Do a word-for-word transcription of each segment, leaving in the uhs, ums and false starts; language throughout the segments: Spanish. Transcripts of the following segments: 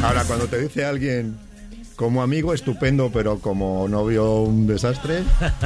Ahora, cuando te dice alguien como amigo estupendo, pero como novio un desastre.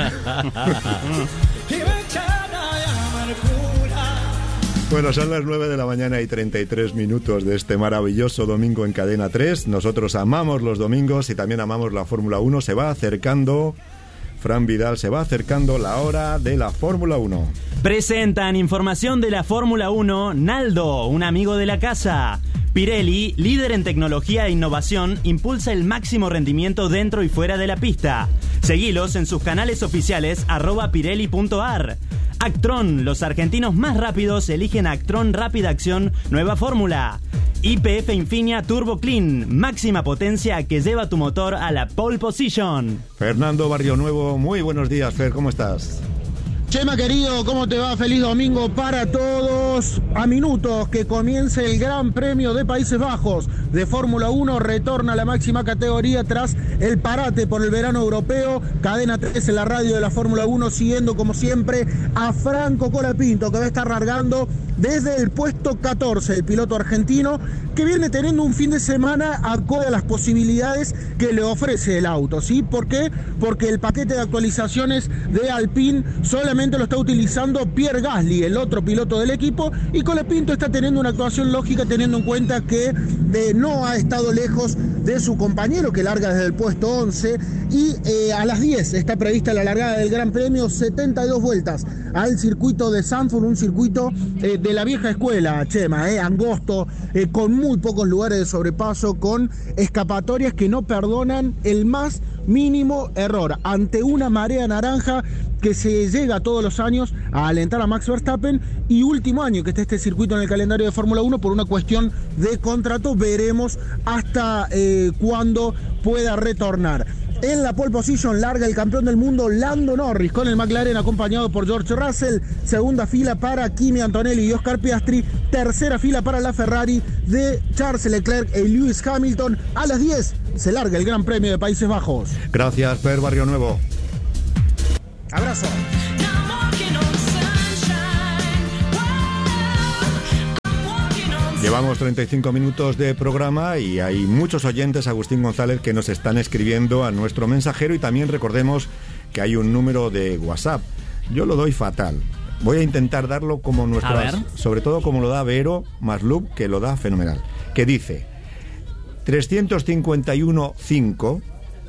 Bueno, son las nueve de la mañana y treinta y tres minutos de este maravilloso domingo en Cadena tres. Nosotros amamos los domingos y también amamos la Fórmula uno. Se va acercando, Fran Vidal, se va acercando la hora de la Fórmula uno. Presentan información de la Fórmula uno, Naldo, un amigo de la casa. Pirelli, líder en tecnología e innovación, impulsa el máximo rendimiento dentro y fuera de la pista. Seguilos en sus canales oficiales, arroba pirelli punto ar. Actron, los argentinos más rápidos eligen Actron Rápida Acción, nueva fórmula. Y P F Infinia Turbo Clean, máxima potencia que lleva tu motor a la pole position. Fernando Barrionuevo, muy buenos días, Fer, ¿cómo estás? Chema querido, ¿cómo te va? Feliz domingo para todos. A minutos que comience el Gran Premio de Países Bajos de Fórmula uno, retorna a la máxima categoría tras el parate por el verano europeo. Cadena tres en la radio de la Fórmula uno, siguiendo como siempre a Franco Colapinto, que va a estar largando desde el puesto catorce, el piloto argentino, que viene teniendo un fin de semana acorde a las posibilidades que le ofrece el auto, ¿sí? ¿Por qué? Porque el paquete de actualizaciones de Alpine solamente lo está utilizando Pierre Gasly, el otro piloto del equipo, y Colapinto está teniendo una actuación lógica teniendo en cuenta que eh, no ha estado lejos de su compañero, que larga desde el puesto once, y eh, a las diez está prevista la largada del Gran Premio, setenta y dos vueltas al circuito de Zandvoort, un circuito eh, de la vieja escuela, Chema, eh, angosto, eh, con muy pocos lugares de sobrepaso, con escapatorias que no perdonan el más mínimo error. Ante una marea naranja que se llega todos los años a alentar a Max Verstappen, y último año que está este circuito en el calendario de Fórmula uno por una cuestión de contrato, veremos hasta eh, cuándo pueda retornar. En la pole position larga el campeón del mundo Lando Norris con el McLaren, acompañado por George Russell. Segunda fila para Kimi Antonelli y Oscar Piastri. Tercera fila para la Ferrari de Charles Leclerc y Lewis Hamilton. A las diez se larga el Gran Premio de Países Bajos. Gracias, Per Barrionuevo. Abrazo. Llevamos treinta y cinco minutos de programa y hay muchos oyentes, Agustín González, que nos están escribiendo a nuestro mensajero, y también recordemos que hay un número de WhatsApp. Yo lo doy fatal. Voy a intentar darlo como nuestras, sobre todo como lo da Vero Maslub, que lo da fenomenal. Que dice trescientos cincuenta y uno cinco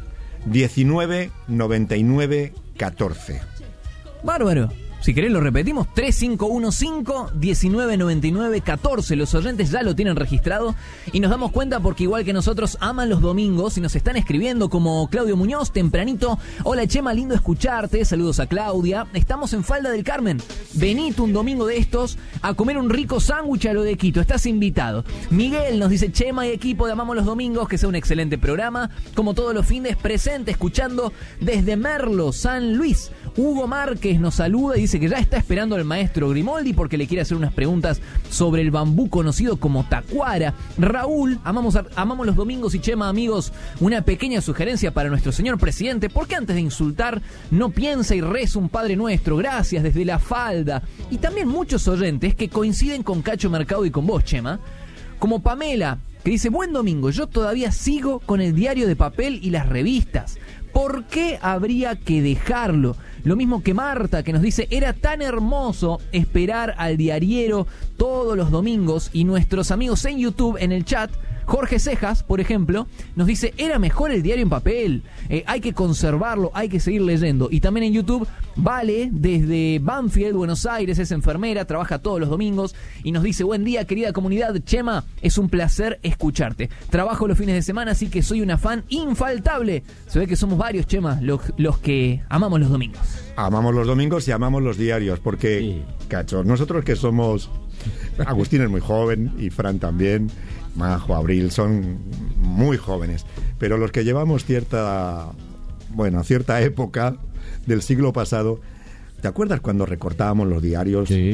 diecinueve noventa y nueve catorce. Bárbaro. Si querés lo repetimos, tres cinco uno cinco diecinueve noventa y nueve catorce. Los oyentes ya lo tienen registrado y nos damos cuenta porque igual que nosotros aman los domingos y nos están escribiendo, como Claudio Muñoz tempranito. Hola Chema, lindo escucharte, saludos a Claudia. Estamos en Falda del Carmen, venite un domingo de estos a comer un rico sándwich a lo de Quito, estás invitado. Miguel nos dice, Chema y equipo de Amamos los Domingos, que sea un excelente programa, como todos los fines, presente, escuchando desde Merlo, San Luis. Hugo Márquez nos saluda y dice que ya está esperando al maestro Grimoldi porque le quiere hacer unas preguntas sobre el bambú conocido como tacuara. Raúl, amamos, amamos los domingos y Chema, amigos, una pequeña sugerencia para nuestro señor presidente, porque antes de insultar no piensa y reza un Padre Nuestro. Gracias desde La Falda. Y también muchos oyentes que coinciden con Cacho Mercado y con vos, Chema, como Pamela, que dice, buen domingo, yo todavía sigo con el diario de papel y las revistas. ¿Por qué habría que dejarlo? Lo mismo que Marta, que nos dice, era tan hermoso esperar al diariero todos los domingos. Y nuestros amigos en YouTube, en el chat, Jorge Cejas, por ejemplo, nos dice, era mejor el diario en papel, eh, hay que conservarlo, hay que seguir leyendo. Y también en YouTube, Vale, desde Banfield, Buenos Aires, es enfermera, trabaja todos los domingos y nos dice, buen día querida comunidad, Chema, es un placer escucharte. Trabajo los fines de semana, así que soy una fan infaltable. Se ve que somos varios, Chema, los, los que amamos los domingos. Amamos los domingos y amamos los diarios, porque, sí. Cacho, nosotros que somos... Agustín es muy joven y Fran también, Majo, Abril, son muy jóvenes, pero los que llevamos cierta, bueno, cierta época del siglo pasado, ¿te acuerdas cuando recortábamos los diarios? Sí.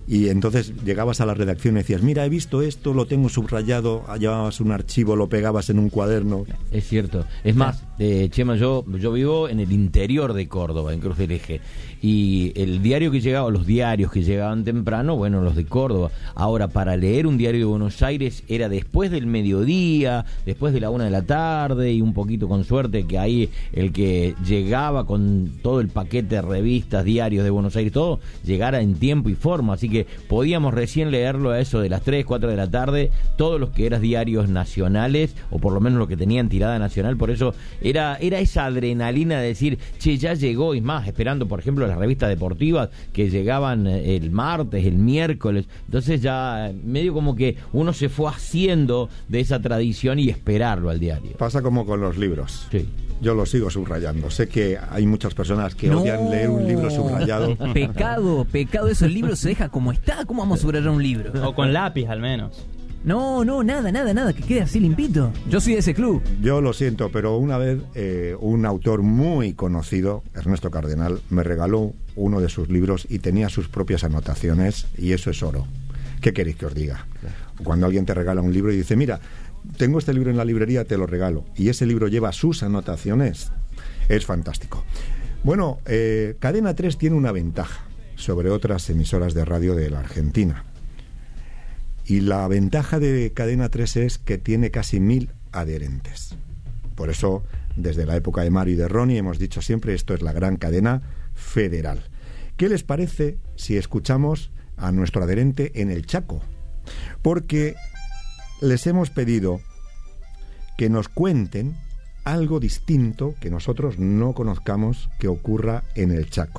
Y entonces llegabas a la redacción y decías, mira, he visto esto, lo tengo subrayado, llevabas un archivo, lo pegabas en un cuaderno. Es cierto. Es más, eh, Chema, yo, yo vivo en el interior de Córdoba, en Cruz del Eje, y el diario que llegaba, los diarios que llegaban temprano, bueno, los de Córdoba. Ahora, para leer un diario de Buenos Aires era después del mediodía, después de la una de la tarde, y un poquito con suerte que ahí el que llegaba con todo el paquete de revistas, diarios de Buenos Aires, todo, llegara en tiempo y forma. Así que que podíamos recién leerlo a eso de las tres, cuatro de la tarde, todos los que eran diarios nacionales, o por lo menos los que tenían tirada nacional. Por eso era, era esa adrenalina de decir, che, ya llegó, y más, esperando, por ejemplo, las revistas deportivas que llegaban el martes, el miércoles. Entonces ya medio como que uno se fue haciendo de esa tradición y esperarlo al diario. Pasa como con los libros. Sí. Yo lo sigo subrayando. Sé que hay muchas personas que no. odian leer un libro subrayado. Pecado, pecado eso. El libro se deja como está. ¿Cómo vamos a subrayar un libro? O con lápiz, al menos. No, no, nada, nada, nada. Que quede así limpito. Yo soy de ese club. Yo lo siento, pero una vez eh, un autor muy conocido, Ernesto Cardenal, me regaló uno de sus libros y tenía sus propias anotaciones, y eso es oro. ¿Qué queréis que os diga? Cuando alguien te regala un libro y dice, mira, tengo este libro en la librería, te lo regalo, y ese libro lleva sus anotaciones, es fantástico. Bueno, eh, Cadena tres tiene una ventaja sobre otras emisoras de radio de la Argentina, y la ventaja de Cadena tres es que tiene casi mil adherentes. Por eso, desde la época de Mario y de Ronnie, hemos dicho siempre, esto es la gran cadena federal. ¿Qué les parece si escuchamos a nuestro adherente en el Chaco? Porque les hemos pedido que nos cuenten algo distinto que nosotros no conozcamos que ocurra en el Chaco.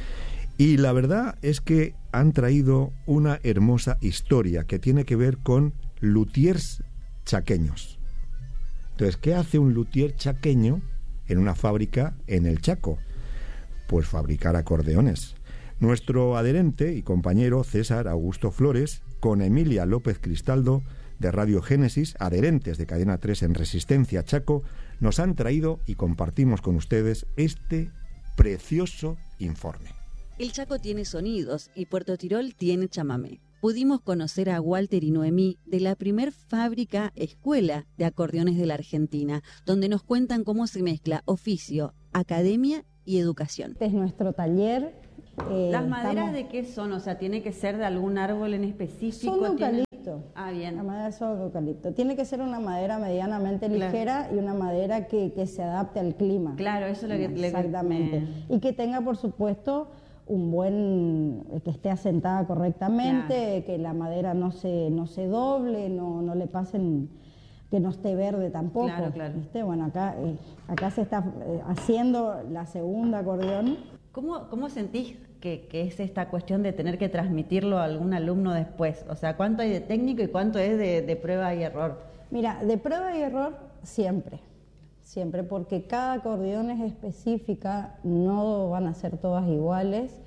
Y la verdad es que han traído una hermosa historia que tiene que ver con luthiers chaqueños. Entonces, ¿qué hace un luthier chaqueño en una fábrica en el Chaco? Pues fabricar acordeones. Nuestro adherente y compañero César Augusto Flores, con Emilia López Cristaldo, de Radio Génesis, adherentes de Cadena tres en Resistencia Chaco, nos han traído y compartimos con ustedes este precioso informe. El Chaco tiene sonidos y Puerto Tirol tiene chamamé. Pudimos conocer a Walter y Noemí de la primer fábrica escuela de acordeones de la Argentina, donde nos cuentan cómo se mezcla oficio, academia y educación. Este es nuestro taller. Eh, ¿Las maderas estamos... de qué son? O sea, ¿tiene que ser de algún árbol en específico? Son ¿Tiene... eucalipto. Ah, bien. La madera son eucalipto. Tiene que ser una madera medianamente ligera, claro, y una madera que, que se adapte al clima. Claro, eso es lo que... Exactamente. Me... Y que tenga, por supuesto, un buen... que esté asentada correctamente, claro, que la madera no se, no se doble, no, no le pasen... que no esté verde tampoco. Claro, claro. ¿Viste? Bueno, acá, eh, acá se está eh, haciendo la segunda acordeón. ¿Cómo, cómo sentís que, que es esta cuestión de tener que transmitirlo a algún alumno después? O sea, ¿cuánto hay de técnico y cuánto es de, de prueba y error? Mira, de prueba y error siempre, siempre, porque cada acordeón es específica, no van a ser todas iguales,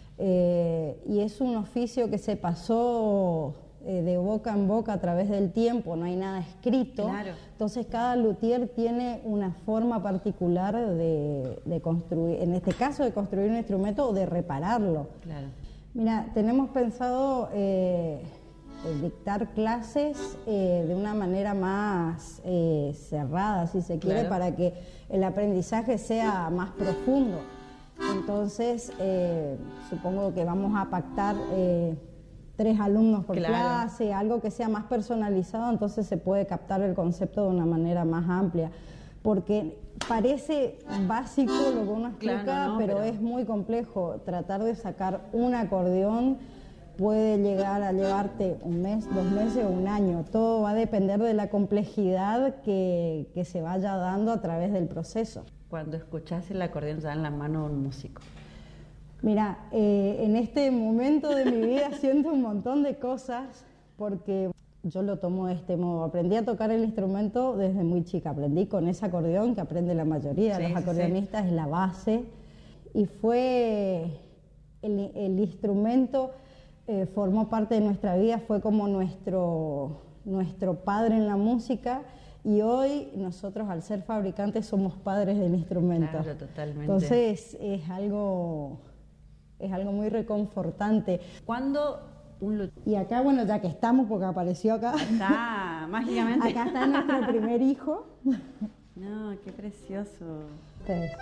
eh, y es un oficio que se pasó eh, de boca en boca a través del tiempo, no hay nada escrito. Claro. Entonces cada luthier tiene una forma particular de, de construir, en este caso de construir un instrumento o de repararlo. Claro. Mira, tenemos pensado eh, dictar clases eh, de una manera más eh, cerrada, si se quiere, claro, para que el aprendizaje sea más profundo. Entonces, eh, supongo que vamos a pactar eh, tres alumnos por, claro, clase, algo que sea más personalizado, entonces se puede captar el concepto de una manera más amplia, porque parece básico lo que uno explica, claro, no, pero, pero es muy complejo. Tratar de sacar un acordeón puede llegar a llevarte un mes, dos meses o un año. Todo va a depender de la complejidad que, que se vaya dando a través del proceso. Cuando escuchás el acordeón ya en la mano de un músico. Mira, eh, en este momento de mi vida siento un montón de cosas, porque yo lo tomo de este modo. Aprendí a tocar el instrumento desde muy chica. Aprendí con ese acordeón que aprende la mayoría de sí, los acordeonistas, sí, es la base. Y fue el, el instrumento, eh, formó parte de nuestra vida, fue como nuestro, nuestro padre en la música. Y hoy nosotros, al ser fabricantes, somos padres del instrumento. Claro, totalmente. Entonces es algo, es algo muy reconfortante. ¿Cuándo Un lut- y acá, bueno, ya que estamos, porque apareció acá. Está, mágicamente. Acá está nuestro primer hijo. No, qué precioso. Ustedes.